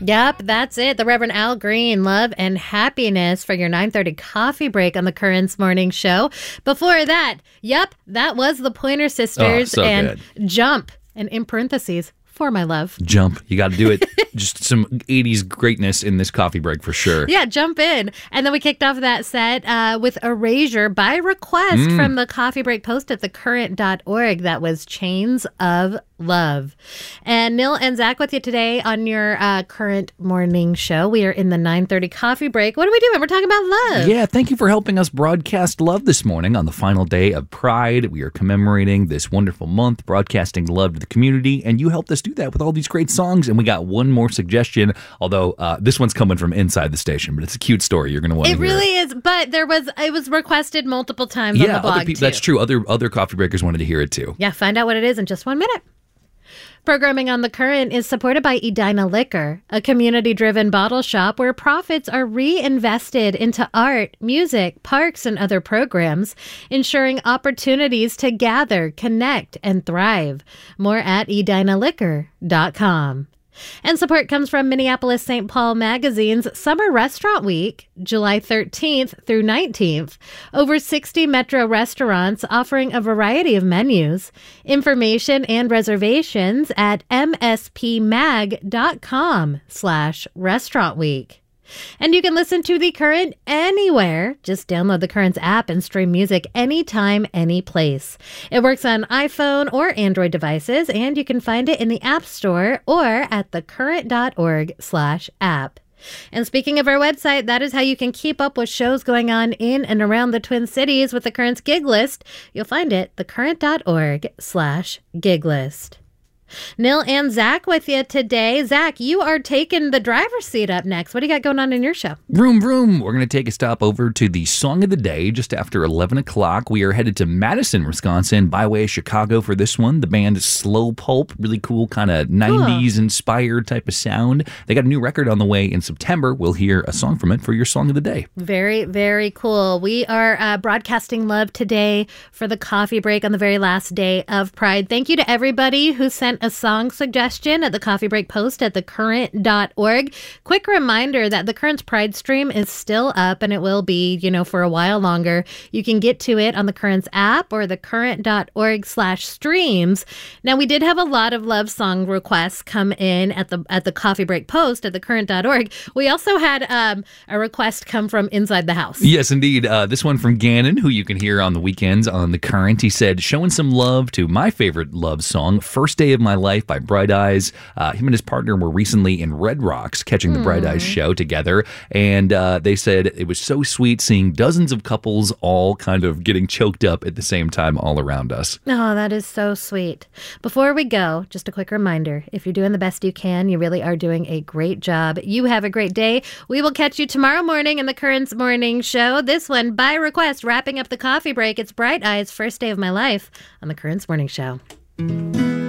Yep, that's it. The Reverend Al Green, Love and Happiness for your 9:30 coffee break on the Currents Morning Show. Before that, that was the Pointer Sisters and good. Jump, and in parentheses, For My Love. Jump. You got to do it. Just some 80s greatness in this coffee break for sure. Yeah, jump in. And then we kicked off that set with Erasure by request from the coffee break post at thecurrent.org. That was Chains of Love. And Neil and Zach with you today on your Current Morning Show. We are in the 9:30 coffee break. What are we doing? We're talking about love. Yeah, thank you for helping us broadcast love this morning on the final day of Pride. We are commemorating this wonderful month, broadcasting love to the community, and you helped us do that with all these great songs. And we got one more suggestion, although this one's coming from inside the station, but it's a cute story. You're going to want to hear it. It really is, but it was requested multiple times on the blog, too. That's true. Other coffee breakers wanted to hear it, too. Yeah, find out what it is in just 1 minute. Programming on The Current is supported by Edina Liquor, a community-driven bottle shop where profits are reinvested into art, music, parks, and other programs, ensuring opportunities to gather, connect, and thrive. More at edinaliquor.com. And support comes from Minneapolis St. Paul Magazine's Summer Restaurant Week, July 13th through 19th. Over 60 Metro restaurants offering a variety of menus. Information and reservations at mspmag.com/restaurant week. And you can listen to The Current anywhere. Just download the Current's app and stream music anytime, any place. It works on iPhone or Android devices, and you can find it in the App Store or at thecurrent.org/app. And speaking of our website, that is how you can keep up with shows going on in and around the Twin Cities with the Current's gig list. You'll find it thecurrent.org/gig list. Neil and Zach with you today. Zach, you are taking the driver's seat up next. What do you got going on in your show? Vroom, vroom. We're going to take a stop over to the Song of the Day just after 11 o'clock. We are headed to Madison, Wisconsin, by way of Chicago for this one. The band is Slow Pulp, really cool kind of 90s inspired type of sound. They got a new record on the way in September. We'll hear a song from it for your Song of the Day. Very, very cool. We are broadcasting love today for the coffee break on the very last day of Pride. Thank you to everybody who sent a song suggestion at the coffee break post at thecurrent.org. Quick reminder that the Current's Pride stream is still up, and it will be, for a while longer. You can get to it on the Current's app or thecurrent.org/streams. Now, we did have a lot of love song requests come in at the coffee break post at thecurrent.org. We also had a request come from inside the house. Yes, indeed. This one from Gannon, who you can hear on the weekends on The Current. He said, showing some love to my favorite love song, First Day of My Life by Bright Eyes. Him and his partner were recently in Red Rocks catching the Bright Eyes show together, and they said it was so sweet seeing dozens of couples all kind of getting choked up at the same time all around us. Oh, that is so sweet. Before we go, just a quick reminder, if you're doing the best you can, you really are doing a great job. You have a great day. We will catch you tomorrow morning in the Current's Morning Show. This one, by request, wrapping up the coffee break. It's Bright Eyes, First Day of My Life on the Current's Morning Show.